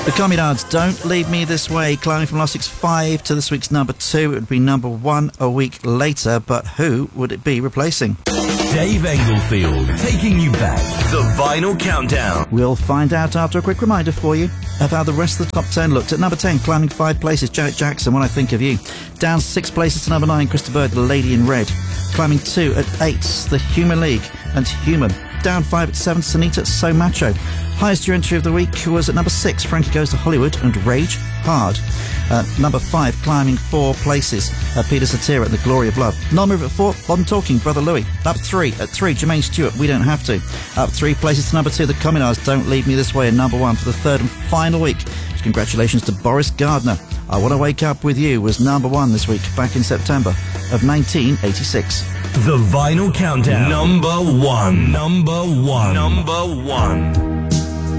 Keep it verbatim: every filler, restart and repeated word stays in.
The Communards, Don't Leave Me This Way, climbing from last week's five to this week's number two. It would be number one a week later, but who would it be replacing? Dave Englefield, taking you back. The Vinyl Countdown. We'll find out after a quick reminder for you of how the rest of the top ten looked. At number ten, climbing five places, Janet Jackson, When I Think of You. Down six places to number nine, Krista Bird, The Lady in Red. Climbing two at eight, The Human League and Human. Down five at seven, Sonita, So Macho. Highest year entry of the week was at number six, Frankie Goes to Hollywood and Rage Hard. Uh, number five, climbing four places, uh, Peter Cetera and The Glory of Love. Non-move at four, Modern Talking, Brother Louie. Up three, at three, Jermaine Stewart, We Don't Have To. Up three places to number two, The Communards, Don't Leave Me This Way, and number one for the third and final week. Congratulations to Boris Gardner. I Want to Wake Up With You was number one this week, back in September of nineteen eighty-six. The Vinyl Countdown. Number one. Number one. Number one.